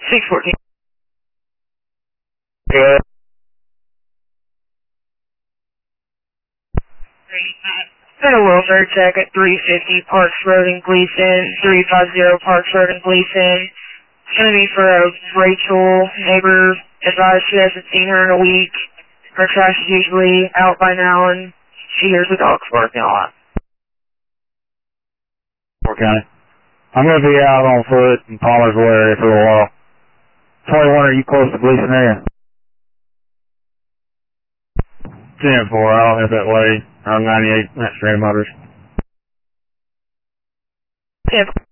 614. Good. Been a welfare check at 350 Parks Road in Gleason, 350 Parks Road in Gleason. It's going to be for Rachel, neighbor, advised she hasn't seen her in a week. Her trash is usually out by now, and she hears the dogs barking a lot. Okay. I'm going to be out on foot in Palmersville area for a while. 21, are you close to Gleason area? 10-4, I don't have that way. I'm 98, that's Strand Motors. 10.